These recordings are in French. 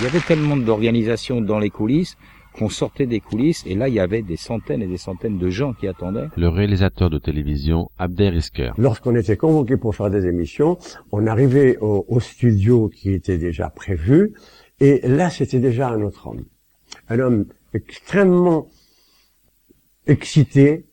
y avait tellement d'organisation dans les coulisses qu'on sortait des coulisses et là il y avait des centaines et des centaines de gens qui attendaient. Le réalisateur de télévision Abder Isker. Lorsqu'on était convoqué pour faire des émissions, on arrivait au studio qui était déjà prévu et là c'était déjà un autre homme. Un homme extrêmement excité,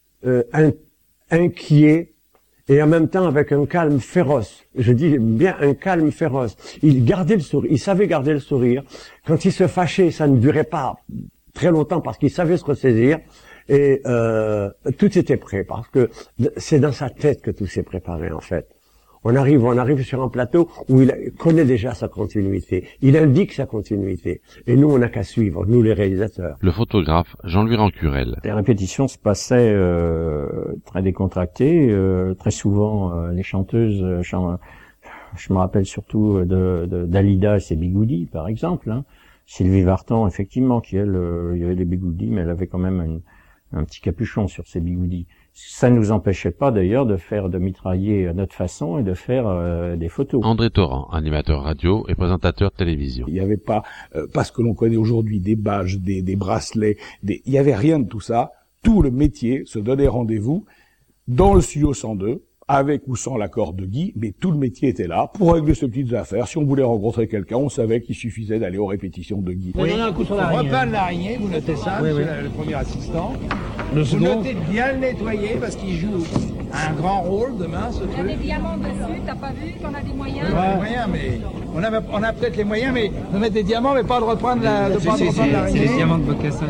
inquiet et en même temps avec un calme féroce. Je dis bien un calme féroce. Il gardait le sourire, il savait garder le sourire. Quand il se fâchait, ça ne durait pas très longtemps parce qu'il savait se ressaisir et tout était prêt parce que c'est dans sa tête que tout s'est préparé en fait. On arrive sur un plateau où il connaît déjà sa continuité. Il indique sa continuité. Et nous, on n'a qu'à suivre, nous les réalisateurs. Le photographe Jean-Louis Rancurel. Les répétitions se passaient très décontractées. Très souvent, les chanteuses, je me rappelle surtout d'Alida et ses bigoudis, par exemple. Hein. Sylvie Vartan, effectivement, qui elle, il y avait des bigoudis, mais elle avait quand même un petit capuchon sur ses bigoudis. Ça ne nous empêchait pas d'ailleurs de mitrailler à notre façon et de faire des photos. André Torrent, animateur radio et présentateur télévision. Il n'y avait pas ce que l'on connaît aujourd'hui, des badges, des bracelets, il n'y avait rien de tout ça. Tout le métier se donnait rendez-vous dans le studio 102, avec ou sans l'accord de Guy, mais tout le métier était là pour régler ces petites affaires. Si on voulait rencontrer quelqu'un, on savait qu'il suffisait d'aller aux répétitions de Guy. Oui. Un coup sur l'araignée. Repas de l'araignée, vous notez ça, oui, le premier assistant. Vous notez de bien le nettoyer parce qu'il joue un grand rôle demain, ce truc. Il y a des diamants dessus, t'as pas vu qu'on a des moyens? Ouais, des moyens, mais on a peut-être les moyens, mais de mettre des diamants, mais pas de reprendre l'araignée. C'est les diamants de Bocassa.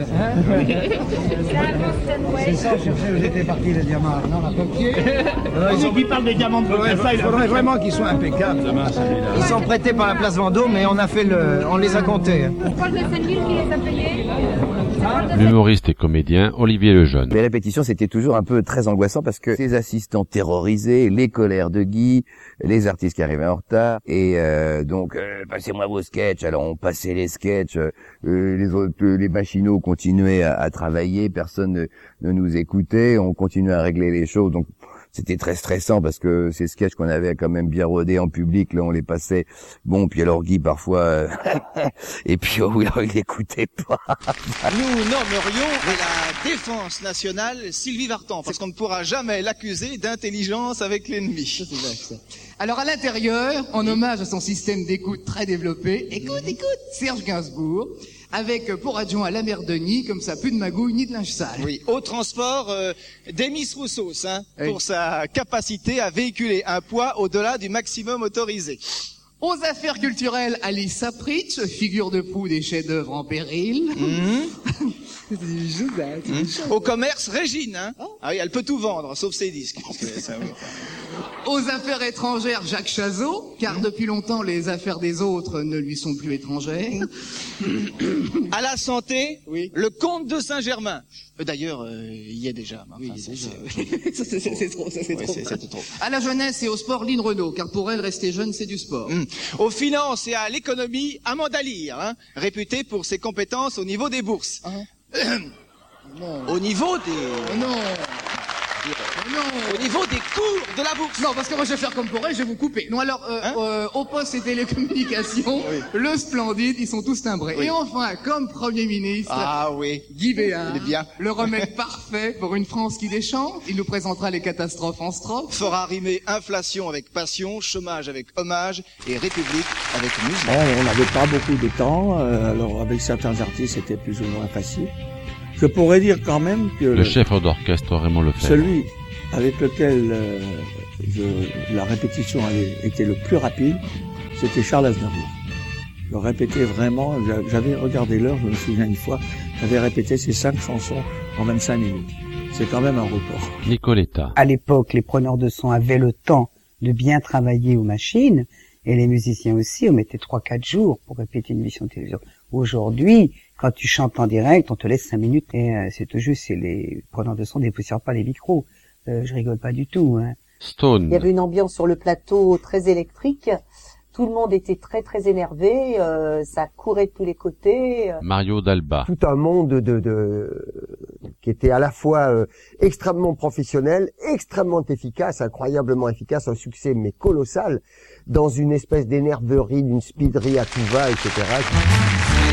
C'est ça, chercher où étaient partis les diamants. Non, on a pas qui parle des diamants de Bocassa, il faudrait vraiment qu'ils soient impeccables demain, celui-là. Ils sont prêtés par la place Vendôme, mais on les a comptés. C'est Paul de Saint-Gilles qui les a payés. L'humoriste et comédien Olivier Lejeune. Les répétitions, c'était toujours un peu très angoissant parce que les assistants terrorisés, les colères de Guy, les artistes qui arrivaient en retard et donc passez-moi vos sketchs. Alors on passait les sketchs, les machinaux continuaient à travailler, personne ne nous écoutait, on continuait à régler les choses. Donc c'était très stressant parce que ces sketchs qu'on avait quand même bien rodés en public, là on les passait. Bon, puis alors Guy parfois et puis il n'écoutait pas. Nous nommerions à la défense nationale Sylvie Vartan parce qu'on ne pourra jamais l'accuser d'intelligence avec l'ennemi. Alors à l'intérieur, en hommage à son système d'écoute très développé, écoute, Serge Gainsbourg, avec pour adjoint la mère Denis, comme ça, plus de magouille ni de linge sale. Oui, au transport, Demis Roussos, pour sa capacité à véhiculer un poids au-delà du maximum autorisé. Aux affaires culturelles, Alice Sapritch, figure de proue des chefs-d'œuvre en péril. Au commerce, Régine, Ah oui, elle peut tout vendre, sauf ses disques. Aux affaires étrangères, Jacques Chazot, car depuis longtemps, les affaires des autres ne lui sont plus étrangères. À la santé, le comte de Saint-Germain. D'ailleurs, il y est déjà. Oui, c'est trop. À la jeunesse et au sport, Lynn Renaud, car pour elle, rester jeune, c'est du sport. Aux finances et à l'économie, Amanda Lear, réputée pour ses compétences au niveau des bourses. Au niveau des... Non. Au niveau des cours de la bourse. Non, parce que moi je vais faire comme pour elle, je vais vous couper. Non, alors, au poste et télécommunications, le splendide, ils sont tous timbrés. Et enfin, comme Premier ministre, Guy Béard, le remède parfait pour une France qui déchante. Il nous présentera les catastrophes en strophe. Fera rimer inflation avec passion, chômage avec hommage et république avec musique. On n'avait pas beaucoup de temps, alors avec certains artistes c'était plus ou moins facile. Je pourrais dire quand même que... Le chef d'orchestre Raymond Lefebvre. Celui avec lequel la répétition était le plus rapide, c'était Charles Aznavour. Je répétais vraiment, j'avais regardé l'heure, je me souviens une fois, j'avais répété ces 5 chansons en 25 minutes. C'est quand même un record. Nicoletta. À l'époque, les preneurs de son avaient le temps de bien travailler aux machines, et les musiciens aussi, on mettait 3-4 jours pour répéter une émission de télévision. Aujourd'hui, quand tu chantes en direct, on te laisse 5 minutes et c'est tout juste, c'est les preneurs de son dépoussièrent pas les micros. Je rigole pas du tout. Stone. Il y avait une ambiance sur le plateau très électrique. Tout le monde était très très énervé, ça courait de tous les côtés. Mario Dalba. Tout un monde qui était à la fois extrêmement professionnel, extrêmement efficace, incroyablement efficace, un succès mais colossal, dans une espèce d'énerverie, d'une speederie à tout va, etc.